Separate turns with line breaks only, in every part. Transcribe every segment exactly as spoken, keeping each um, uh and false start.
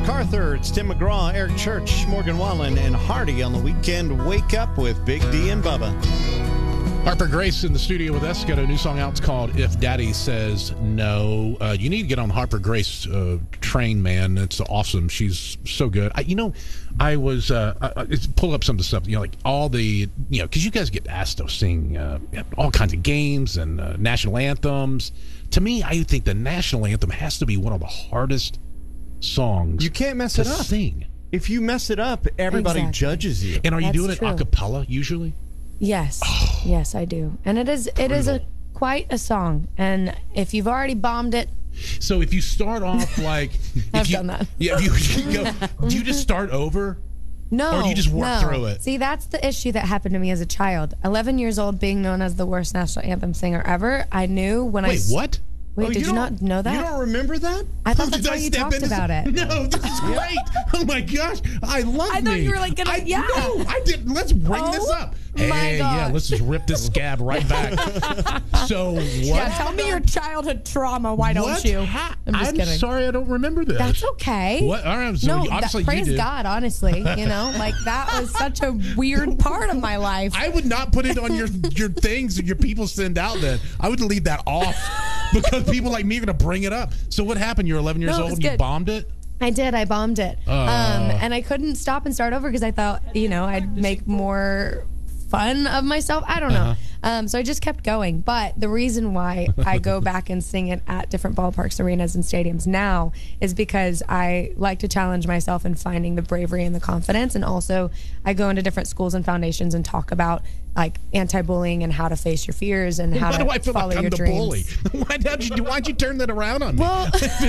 MacArthur, it's Tim McGraw, Eric Church, Morgan Wallen, and Hardy on the weekend. Wake up with Big D and Bubba.
Harper Grace in the studio with us. Got a new song out. It's called If Daddy Says No. Uh, you need to get on the Harper Grace uh, train, man. It's awesome. She's so good. I, you know, I was, uh, I, I, pull up some of the stuff, you know, like all the, you know, because you guys get asked to sing uh, all kinds of games and uh, national anthems. To me, I think the national anthem has to be one of the hardest songs
You can't mess
to
it up.
sing.
If you mess it up, everybody
Exactly.
judges you.
And are you
That's
doing
true.
it a cappella usually?
Yes,
Oh.
yes, I do, and it is it is a quite a song. And if you've already bombed it,
So if you start off like, if
I've
you,
done that.
Yeah, if you, you go, do you just start over?
no,
Or do you just work
no.
through it?
See, that's the issue that happened to me as a child. Eleven years old, being known as the worst national anthem singer ever. I knew when I
Wait,
s-
what?
Wait,
Oh,
did you,
don't-
not know that?
You don't remember that?
I thought
Did
that's
I
why you
step
talked
into
about
some-
it.
No, this is great. Oh my gosh, I love
I
me.
thought you were, like, gonna-
I,
yeah.
No, I didn't. Let's bring
Oh
this up.
my
Hey, yeah,
gosh.
let's just rip this scab right back. So what?
Yeah, tell me your childhood trauma. Why don't
What?
you?
Ha-
I'm just kidding.
sorry, I don't remember this.
That's okay.
What? All right, so
no,
you- obviously
that,
you
praise
did.
God, honestly. You know, like that was such a weird part of my life.
I would not put it on your your things that your people send out. Then I would leave that off because people like me are going to bring it up. So what happened? You're eleven years
No, it
old
was
and you
good.
bombed it.
I did. I bombed it.
Uh.
um, and I couldn't stop and start over because I thought, you know, I'd make more fun of myself. I don't know.
Uh-huh.
Um, so I just kept going. But the reason why I go back and sing it at different ballparks, arenas, and stadiums now is because I like to challenge myself in finding the bravery and the confidence. And also, I go into different schools and foundations and talk about like anti-bullying and how to face your fears and how
Why
to
do I feel
follow
like I'm
your
the
dreams.
bully? Why did you? Why'd you turn that around on me?
Well,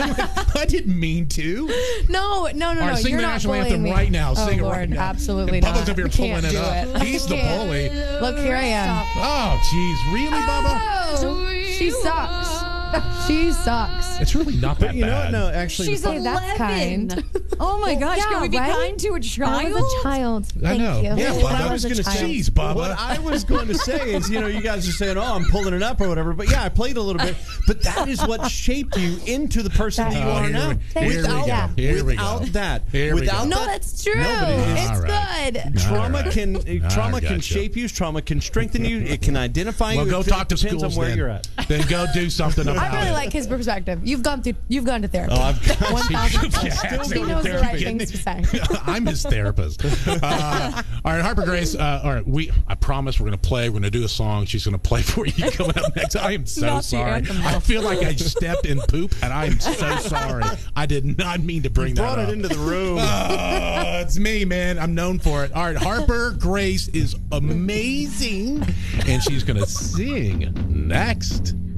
I didn't mean to.
no, no, no,
All
no.
right, sing
You're
the
not
national
bullying
anthem
me.
right now.
Oh,
Sing it
Lord,
right now.
absolutely
And Bubba's
not.
up here
Can't
pulling it
do
up.
it.
He's the
Can't.
bully.
Look, here I am.
Oh, jeez, really, Bubba?
Oh, she sucks. She sucks.
It's really not that
But you know
bad.
what? No, actually,
She's
the-
Hey, that's
eleven.
kind.
Oh my gosh,
yeah,
can we be
right?
kind to a
I
child?
was a child.
I
Thank
know.
you.
Yeah,
What
Bubba.
I was going to say,
Jeez, Bubba.
what I was going to say is, you know, you guys are saying, "Oh, I'm pulling it up" or whatever. But yeah, I played a little bit. But that is what shaped you into the person that you
Oh,
are
here
now.
we- here we
Without,
go. Here we
without
go.
that,
Here we
without
go.
No,
that,
that's true.
nobody is.
It's
All right.
good.
Trauma
All right.
can uh, trauma
I
can
gotcha.
shape you. Trauma can strengthen you. It can identify
Well,
you.
go
It
talk to
depends
schools
on where
then.
you're at.
Then go do something about
I really
it.
like his perspective. You've gone through. You've gone to therapy.
Oh, I've got
One thousand.
Yeah,
He knows the right things to say.
I'm his therapist. Uh, all right, Harper Grace. Uh, all right, we. I promise we're going to play. We're going to do a song. She's going to play for you coming up next. I am so
Not the
sorry.
anthem,
I
though.
feel like I stepped in poop, and I am so sorry. I did not mean to bring
brought
that
it
up.
into the room.
Oh, it's me, man. I'm known for it. All right, Harper Grace is amazing, and she's going to sing next.